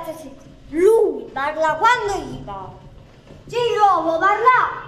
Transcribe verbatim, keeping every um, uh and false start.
Lui parla quando gli pare. Sì, io può parlare